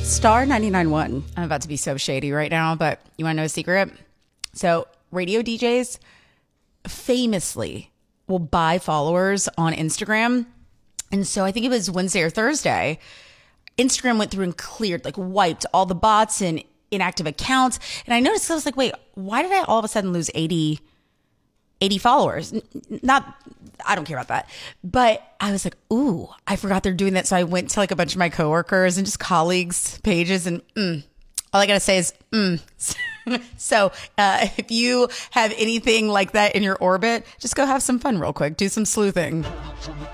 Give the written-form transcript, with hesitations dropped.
Star 99.1. I'm about to be so shady right now, but you want to know a secret? So radio DJs famously will buy followers on Instagram. And so I think it was Wednesday or Thursday, Instagram went through and cleared, like wiped all the bots and inactive accounts. And I noticed, I was like, wait, why did I all of a sudden lose 80 followers? I don't care about that. But I was like, ooh, I forgot they're doing that. So I went to like a bunch of my coworkers and just colleagues' pages and all I got to say is So if you have anything like that in your orbit, just go have some fun real quick. Do some sleuthing.